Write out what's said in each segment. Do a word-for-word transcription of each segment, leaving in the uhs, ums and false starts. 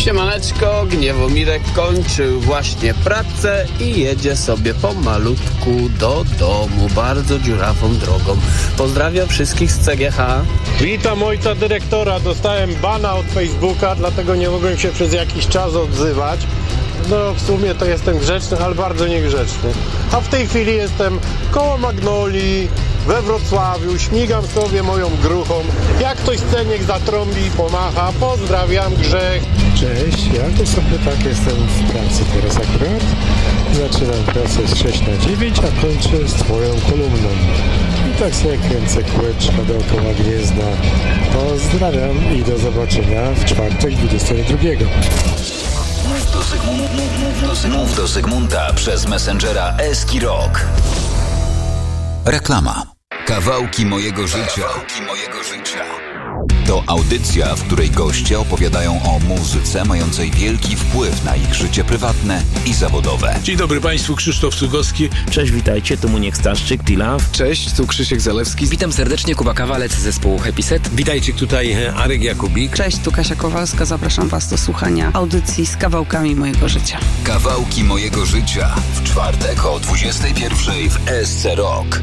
Siemaneczko, Gniewomirek kończył właśnie pracę i jedzie sobie pomalutku do domu, bardzo dziurawą drogą. Pozdrawiam wszystkich z C G H. Witam ojca dyrektora, dostałem bana od Facebooka, dlatego nie mogłem się przez jakiś czas odzywać. No w sumie to jestem grzeczny, ale bardzo niegrzeczny. A w tej chwili jestem koło Magnolii, we Wrocławiu, śmigam sobie moją gruchą. Jak ktoś sceniek zatrąbi i pomacha, pozdrawiam, Grzech. Cześć, ja to sobie tak jestem w pracy teraz akurat. Zaczynam pracę z sześć na dziewięć, a kończę z twoją kolumną. I tak sobie kręcę kółeczka dookoła Gniezna. Pozdrawiam i do zobaczenia w czwartek dwudziestego drugiego. Mów do, Zygmunt, mów, do, mów do Zygmunta przez Messengera Eski Rock. Reklama. Kawałki mojego życia. Kawałki mojego życia. To audycja, w której goście opowiadają o muzyce mającej wielki wpływ na ich życie prywatne i zawodowe. Dzień dobry Państwu, Krzysztof Cugowski. Cześć, witajcie, tu Muniek Staszczyk, T-Love. Cześć, tu Krzysiek Zalewski. Witam serdecznie, Kuba Kawalec z zespołu Happy Set. Witajcie, tutaj Arek Jakubik. Cześć, tu Kasia Kowalska, zapraszam Was do słuchania audycji z kawałkami mojego życia. Kawałki mojego życia w czwartek o dwudziestej pierwszej w S C Rock.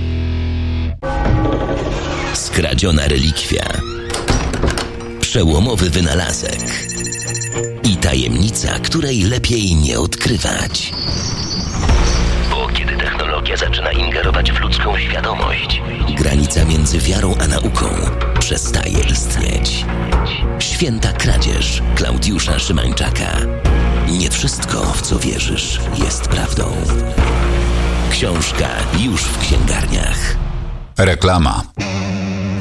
Skradziona relikwia, przełomowy wynalazek i tajemnica, której lepiej nie odkrywać. Bo kiedy technologia zaczyna ingerować w ludzką świadomość, granica między wiarą a nauką przestaje istnieć. Święta kradzież Klaudiusza Szymańczaka. Nie wszystko, w co wierzysz, jest prawdą. Książka już w księgarniach. Reklama.